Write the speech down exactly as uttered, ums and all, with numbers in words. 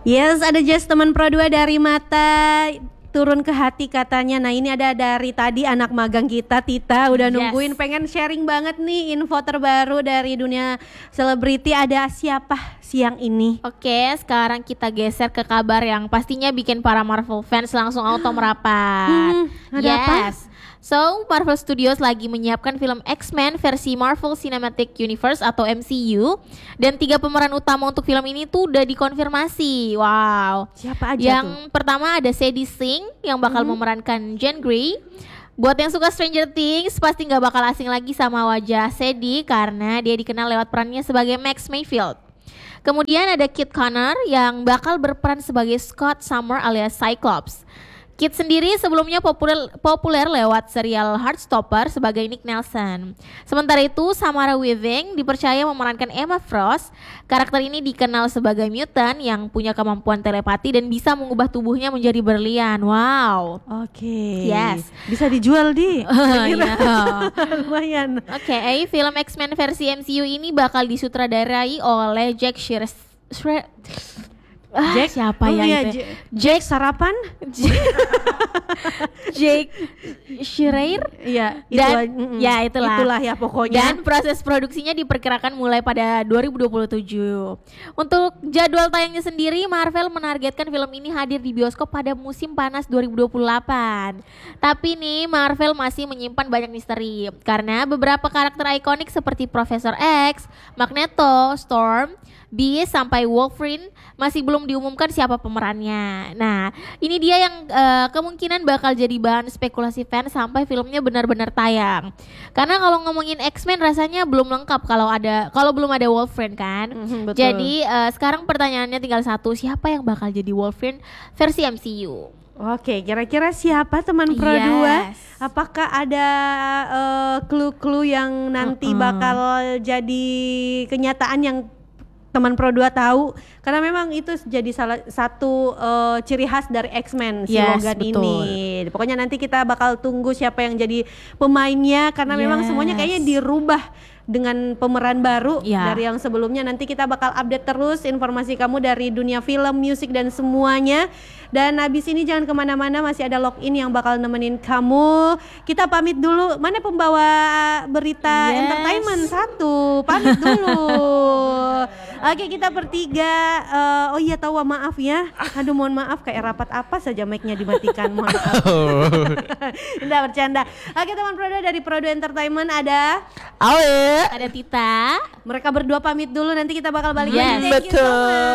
Yes, ada Just teman Pro dua dari mata turun ke hati katanya. Nah ini ada dari tadi anak magang kita, Tita udah nungguin, yes. Pengen sharing banget nih info terbaru dari dunia selebriti. Ada siapa siang ini? Oke, sekarang kita geser ke kabar yang pastinya bikin para Marvel fans langsung auto merapat. Hmm, ada yes. apa? So, Marvel Studios lagi menyiapkan film X-Men versi Marvel Cinematic Universe atau M C U. Dan tiga pemeran utama untuk film ini tuh udah dikonfirmasi. Wow. Siapa aja yang tuh? Yang pertama ada Sadie Sink yang bakal hmm. memerankan Jean Grey. Buat yang suka Stranger Things pasti gak bakal asing lagi sama wajah Sadie karena dia dikenal lewat perannya sebagai Max Mayfield. Kemudian ada Kit Connor yang bakal berperan sebagai Scott Summer alias Cyclops. Kit sendiri sebelumnya populer, populer lewat serial Heartstopper sebagai Nick Nelson. Sementara itu Samara Weaving dipercaya memerankan Emma Frost. Karakter ini dikenal sebagai mutant yang punya kemampuan telepati dan bisa mengubah tubuhnya menjadi berlian. Wow. Oke. Okay. Yes. Bisa dijual di. Lumayan. Oke, okay, film X-Men versi M C U ini bakal disutradarai oleh Jack Shire. Shire Ah, Jack siapa oh ya iya, itu? Jack sarapan? Jake Schreier? Iya, dan itu, ya itulah. Itulah ya pokoknya. Dan proses produksinya diperkirakan mulai pada dua ribu dua puluh tujuh. Untuk jadwal tayangnya sendiri, Marvel menargetkan film ini hadir di bioskop pada musim panas dua ribu dua puluh delapan. Tapi nih Marvel masih menyimpan banyak misteri karena beberapa karakter ikonik seperti Profesor X, Magneto, Storm, Beast sampai Wolverine masih belum diumumkan siapa pemerannya. Nah, ini dia yang uh, kemungkinan bakal jadi bahan spekulasi fans sampai filmnya benar-benar tayang. Karena kalau ngomongin X-Men rasanya belum lengkap kalau ada kalau belum ada Wolverine kan. Mm-hmm, betul. Jadi uh, sekarang pertanyaannya tinggal satu, siapa yang bakal jadi Wolverine versi M C U? Oke, kira-kira siapa teman Pro yes. dua? Apakah ada uh, clue-clue yang nanti uh-uh. bakal jadi kenyataan yang teman Pro dua tahu, karena memang itu jadi salah satu uh, ciri khas dari X-Men si yes, Logan betul. ini. Pokoknya nanti kita bakal tunggu siapa yang jadi pemainnya karena yes. memang semuanya kayaknya dirubah dengan pemeran baru yeah. dari yang sebelumnya. Nanti kita bakal update terus informasi kamu dari dunia film, musik dan semuanya. Dan habis ini jangan kemana-mana, masih ada login yang bakal nemenin kamu. Kita pamit dulu. Mana pembawa berita yes. entertainment satu? Pamit dulu. Oke, kita bertiga. Uh, oh iya tahu, maaf ya. Aduh mohon maaf, kayak rapat apa saja mic-nya dimatikan. Mohon maaf. Nggak bercanda. Oke teman Pro dua dari Pro dua Entertainment ada Awe, ada Tita. Mereka berdua pamit dulu, nanti kita bakal balik yes, lagi. Betul.